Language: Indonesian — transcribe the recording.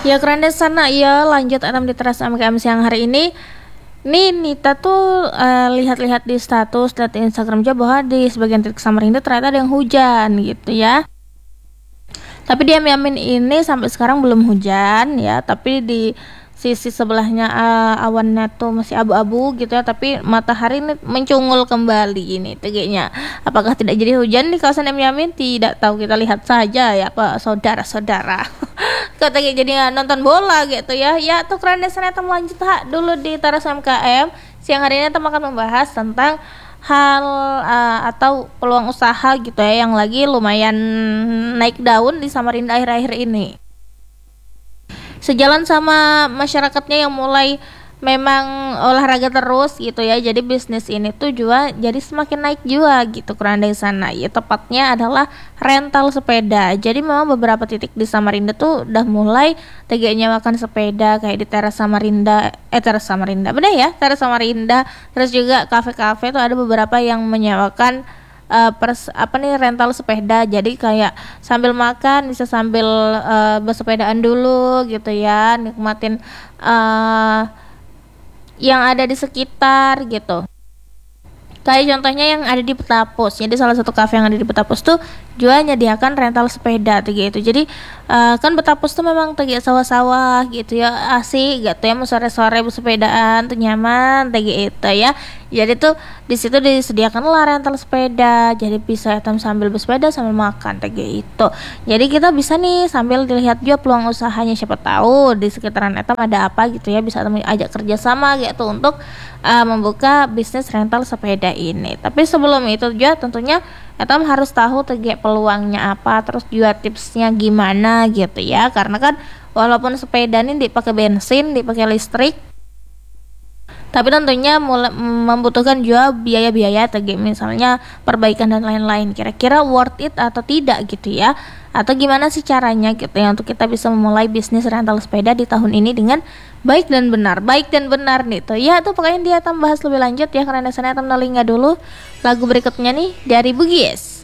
Ya keren deh sana ya, lanjut Atam di teras MKM siang hari ini. Nih Nita tuh lihat-lihat di status dan di Instagram juga bahwa di sebagian titik Samarinda ternyata ada yang hujan gitu ya. Tapi di Yamin ini sampai sekarang belum hujan ya, tapi di sisi sebelahnya awannya tuh masih abu-abu gitu ya, tapi matahari ini mencungul kembali ini tegaknya. Apakah tidak jadi hujan di kawasan Yamin? Tidak tahu, kita lihat saja ya Pak saudara-saudara. Kata jadi nonton bola gitu ya. Ya tuh keren deh, ternyata melanjut dulu di teras MKM. Siang hari ini kita akan membahas tentang hal atau peluang usaha gitu ya yang lagi lumayan naik daun di Samarinda akhir-akhir ini. Sejalan sama masyarakatnya yang mulai memang olahraga terus gitu ya, jadi bisnis ini tuh juga jadi semakin naik juga gitu kurang dari sana ya, tepatnya adalah rental sepeda. Jadi memang beberapa titik di Samarinda tuh udah mulai tegaknya makan sepeda kayak di teras Samarinda bener ya, teras Samarinda. Terus juga kafe-kafe tuh ada beberapa yang menyewakan rental sepeda, jadi kayak sambil makan bisa sambil bersepedaan dulu gitu ya, nikmatin yang ada di sekitar gitu. Kayak contohnya yang ada di Petapus. Jadi salah satu kafe yang ada di Petapus tuh juga menyediakan rental sepeda gitu. Jadi kan Petapus tuh memang tegi sawah-sawah gitu ya, asik gitu ya, mau sore-sore bersepedaan tuh nyaman tegi itu ya. Jadi tuh di situ disediakan lah rental sepeda. Jadi bisa etam sambil bersepeda sambil makan tegi itu. Jadi kita bisa nih sambil dilihat juga peluang usahanya, siapa tahu di sekitaran etam ada apa gitu ya, bisa ajak kerjasama gitu untuk membuka bisnis rental sepeda ini. Tapi sebelum itu juga tentunya Etam harus tahu tegak peluangnya apa, terus juga tipsnya gimana gitu ya. Karena kan walaupun sepeda ini dipakai bensin, dipakai listrik, tapi tentunya membutuhkan juga biaya-biaya tegak, misalnya perbaikan dan lain-lain. Kira-kira worth it atau tidak gitu ya, atau gimana sih caranya gitu ya untuk kita bisa memulai bisnis rental sepeda di tahun ini dengan baik dan benar nih tuh ya. Tuh pokoknya dia tambah bahas lebih lanjut ya, karena dasarnya nggak dulu lagu berikutnya nih dari Bugis.